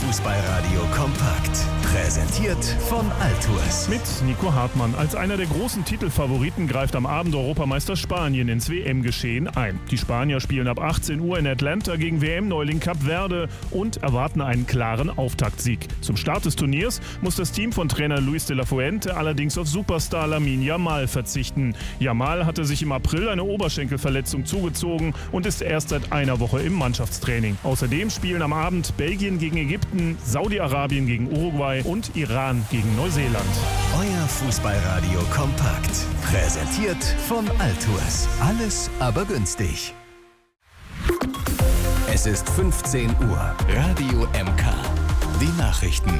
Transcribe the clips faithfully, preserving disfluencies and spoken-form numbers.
Fußballradio kompakt. Präsentiert von Altours. Mit Nico Hartmann. Als einer der großen Titelfavoriten greift am Abend Europameister Spanien ins W M-Geschehen ein. Die Spanier spielen ab achtzehn Uhr in Atlanta gegen W M-Neuling Kap Verde und erwarten einen klaren Auftaktsieg. Zum Start des Turniers muss das Team von Trainer Luis de la Fuente allerdings auf Superstar Lamine Yamal verzichten. Yamal hatte sich im April eine Oberschenkelverletzung zugezogen und ist erst seit einer Woche im Mannschaftstraining. Außerdem spielen am Abend Belgien gegen Ägypten, Saudi-Arabien gegen Uruguay und Iran gegen Neuseeland. Euer Fußballradio kompakt. Präsentiert von Altours. Alles aber günstig. Es ist fünfzehn Uhr. Radio M K. Die Nachrichten.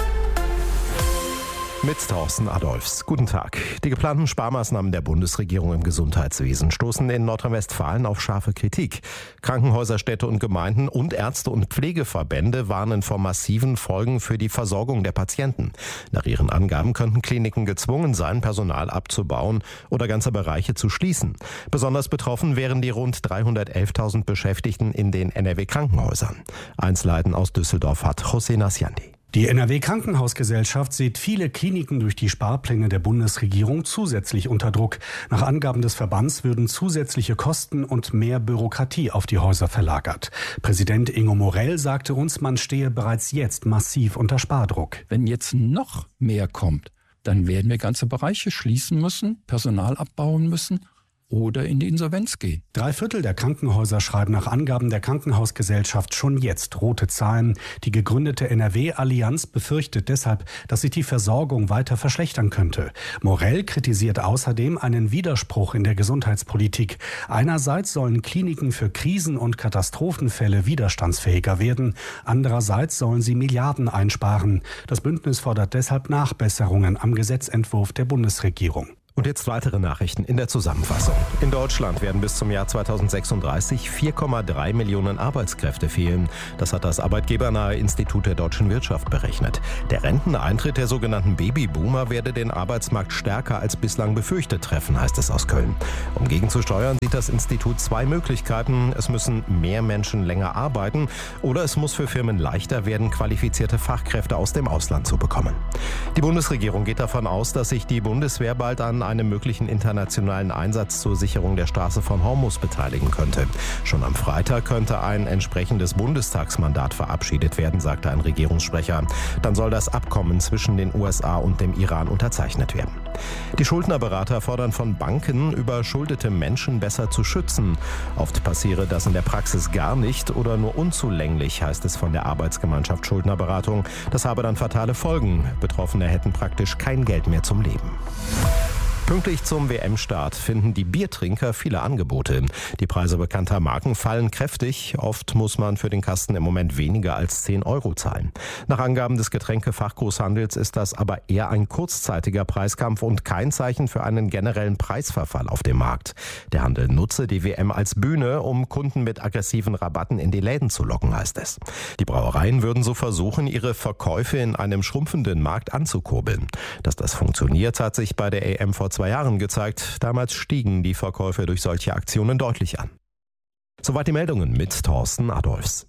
Mit Thorsten Adolfs. Guten Tag. Die geplanten Sparmaßnahmen der Bundesregierung im Gesundheitswesen stoßen in Nordrhein-Westfalen auf scharfe Kritik. Krankenhäuser, Städte und Gemeinden und Ärzte- und Pflegeverbände warnen vor massiven Folgen für die Versorgung der Patienten. Nach ihren Angaben könnten Kliniken gezwungen sein, Personal abzubauen oder ganze Bereiche zu schließen. Besonders betroffen wären die rund dreihundertelftausend Beschäftigten in den N R W-Krankenhäusern. Einzelheiten aus Düsseldorf hat José Nasciandi. Die N R W-Krankenhausgesellschaft sieht viele Kliniken durch die Sparpläne der Bundesregierung zusätzlich unter Druck. Nach Angaben des Verbands würden zusätzliche Kosten und mehr Bürokratie auf die Häuser verlagert. Präsident Ingo Morell sagte uns, man stehe bereits jetzt massiv unter Spardruck. Wenn jetzt noch mehr kommt, dann werden wir ganze Bereiche schließen müssen, Personal abbauen müssen oder in die Insolvenz gehen. Drei Viertel der Krankenhäuser schreiben nach Angaben der Krankenhausgesellschaft schon jetzt rote Zahlen. Die gegründete N R W-Allianz befürchtet deshalb, dass sich die Versorgung weiter verschlechtern könnte. Morell kritisiert außerdem einen Widerspruch in der Gesundheitspolitik. Einerseits sollen Kliniken für Krisen- und Katastrophenfälle widerstandsfähiger werden. Andererseits sollen sie Milliarden einsparen. Das Bündnis fordert deshalb Nachbesserungen am Gesetzentwurf der Bundesregierung. Und jetzt weitere Nachrichten in der Zusammenfassung. In Deutschland werden bis zum Jahr zweitausendsechsunddreißig vier Komma drei Millionen Arbeitskräfte fehlen. Das hat das arbeitgebernahe Institut der deutschen Wirtschaft berechnet. Der Renteneintritt der sogenannten Babyboomer werde den Arbeitsmarkt stärker als bislang befürchtet treffen, heißt es aus Köln. Um gegenzusteuern, sieht das Institut zwei Möglichkeiten. Es müssen mehr Menschen länger arbeiten oder es muss für Firmen leichter werden, qualifizierte Fachkräfte aus dem Ausland zu bekommen. Die Bundesregierung geht davon aus, dass sich die Bundeswehr bald an einem möglichen internationalen Einsatz zur Sicherung der Straße von Hormuz beteiligen könnte. Schon am Freitag könnte ein entsprechendes Bundestagsmandat verabschiedet werden, sagte ein Regierungssprecher. Dann soll das Abkommen zwischen den U S A und dem Iran unterzeichnet werden. Die Schuldnerberater fordern von Banken, überschuldete Menschen besser zu schützen. Oft passiere das in der Praxis gar nicht oder nur unzulänglich, heißt es von der Arbeitsgemeinschaft Schuldnerberatung. Das habe dann fatale Folgen. Betroffene hätten praktisch kein Geld mehr zum Leben. Pünktlich zum W M-Start finden die Biertrinker viele Angebote. Die Preise bekannter Marken fallen kräftig. Oft muss man für den Kasten im Moment weniger als zehn Euro zahlen. Nach Angaben des Getränkefachgroßhandels ist das aber eher ein kurzzeitiger Preiskampf und kein Zeichen für einen generellen Preisverfall auf dem Markt. Der Handel nutze die W M als Bühne, um Kunden mit aggressiven Rabatten in die Läden zu locken, heißt es. Die Brauereien würden so versuchen, ihre Verkäufe in einem schrumpfenden Markt anzukurbeln. Dass das funktioniert, hat sich bei der E M vor zwei Jahren gezeigt. Damals stiegen die Verkäufe durch solche Aktionen deutlich an. Soweit die Meldungen mit Thorsten Adolfs.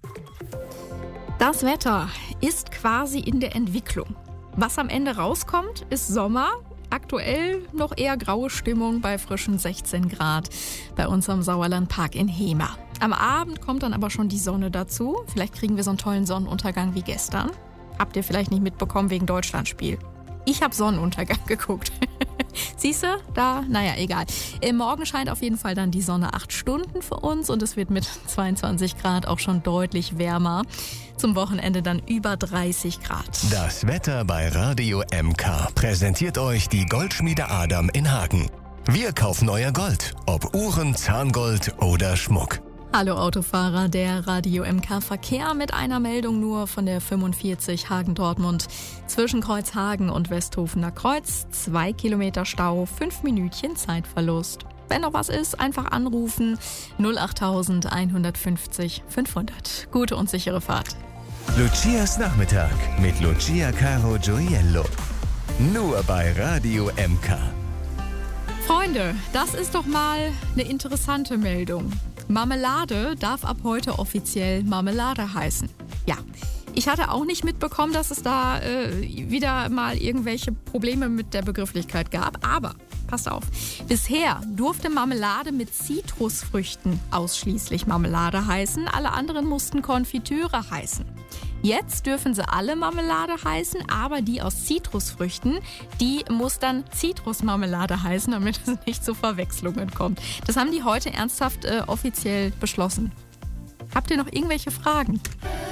Das Wetter ist quasi in der Entwicklung. Was am Ende rauskommt, ist Sommer. Aktuell noch eher graue Stimmung bei frischen sechzehn Grad bei uns am Sauerlandpark in Hemer. Am Abend kommt dann aber schon die Sonne dazu. Vielleicht kriegen wir so einen tollen Sonnenuntergang wie gestern. Habt ihr vielleicht nicht mitbekommen wegen Deutschlandspiel. Ich habe Sonnenuntergang geguckt. Siehst du? Da, naja, egal. Im Morgen scheint auf jeden Fall dann die Sonne acht Stunden für uns und es wird mit zweiundzwanzig Grad auch schon deutlich wärmer. Zum Wochenende dann über dreißig Grad. Das Wetter bei Radio M K präsentiert euch die Goldschmiede Adam in Hagen. Wir kaufen euer Gold, ob Uhren, Zahngold oder Schmuck. Hallo Autofahrer, der Radio M K Verkehr mit einer Meldung nur von der fünfundvierzig Hagen-Dortmund. Zwischen Kreuzhagen und Westhofener Kreuz, zwei Kilometer Stau, fünf Minütchen Zeitverlust. Wenn noch was ist, einfach anrufen null acht einhundertfünfzig fünfhundert. Gute und sichere Fahrt. Lucias Nachmittag mit Lucia Caro Gioiello. Nur bei Radio M K. Freunde, das ist doch mal eine interessante Meldung. Marmelade darf ab heute offiziell Marmelade heißen. Ja, Ich hatte auch nicht mitbekommen, dass es da äh, wieder mal irgendwelche Probleme mit der Begrifflichkeit gab. Aber, passt auf, bisher durfte Marmelade mit Zitrusfrüchten ausschließlich Marmelade heißen. Alle anderen mussten Konfitüre heißen. Jetzt dürfen sie alle Marmelade heißen, aber die aus Zitrusfrüchten, die muss dann Zitrusmarmelade heißen, damit es nicht zu Verwechslungen kommt. Das haben die heute ernsthaft äh, offiziell beschlossen. Habt ihr noch irgendwelche Fragen?